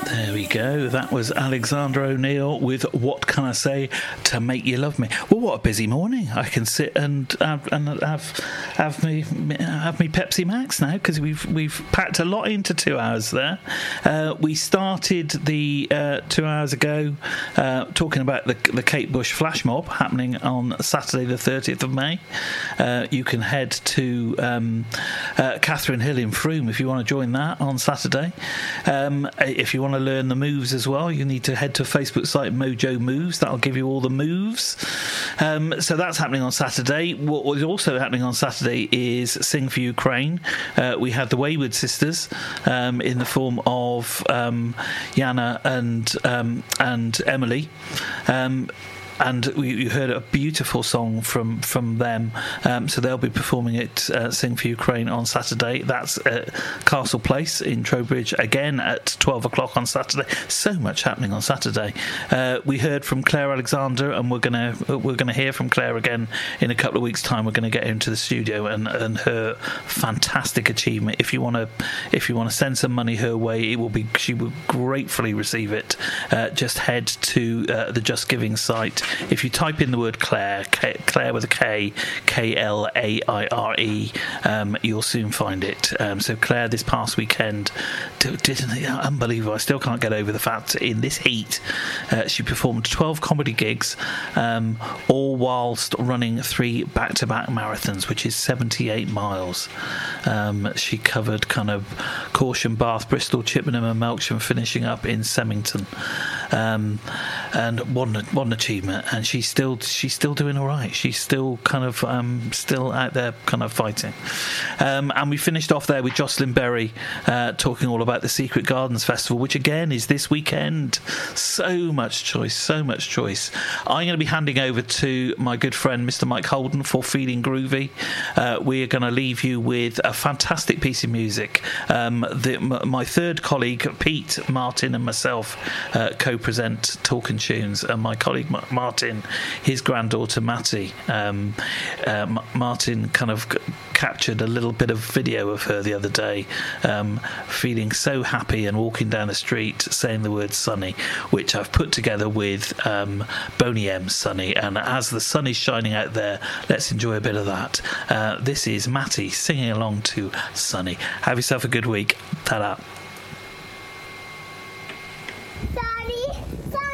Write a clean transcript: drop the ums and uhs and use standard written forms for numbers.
There we go. That was Alexander O'Neill with What Can I Say to Make You Love Me. Well, what a busy morning. I can sit and have me Pepsi Max now, because we've packed a lot into 2 hours there. We started the 2 hours ago talking about the Kate Bush flash mob happening on Saturday the 30th of May. You can head to Catherine Hill in Frome if you want to join that on Saturday. If you want to learn the moves as well, you need to head to a Facebook site, Mojo Moves. That'll give you all the moves. So that's happening on Saturday. What is also happening on Saturday is Sing for Ukraine. We had the Wayward Sisters in the form of Yana and Emily. And you heard a beautiful song from them. So they'll be performing it, Sing for Ukraine, on Saturday. That's at Castle Place in Trowbridge, again at 12 o'clock on Saturday. So much happening on Saturday. We heard from Claire Alexander, and we're gonna hear from Claire again in a couple of weeks' time. We're going to get her into the studio and her fantastic achievement. If you want to send some money her way, she will gratefully receive it. Just head to the Just Giving site. If you type in the word Claire, Claire with a K, Klaire, you'll soon find it. So Claire, this past weekend, unbelievable. I still can't get over the fact in this heat she performed 12 comedy gigs, all whilst running 3 back-to-back marathons, which is 78 miles. She covered kind of Corsham, Bath, Bristol, Chippenham and Melksham, finishing up in Semmington. And what an achievement. And she's still doing all right. She's still kind of still out there kind of fighting. And we finished off there with Jocelyn Berry talking all about the Secret Gardens Festival, which again is this weekend. So much choice. I'm going to be handing over to my good friend Mr. Mike Holden for Feeling Groovy. We are going to leave you with a fantastic piece of music. My third colleague Pete, Martin and myself co-present Talking Tunes, and my colleague Martin, his granddaughter Matty, Martin kind of captured a little bit of video of her the other day, feeling so happy and walking down the street saying the word sunny, which I've put together with Boney M's Sunny. And as the sun is shining out there, let's enjoy a bit of that. This is Matty singing along to Sunny. Have yourself a good week. Ta-da. Sunny, sunny.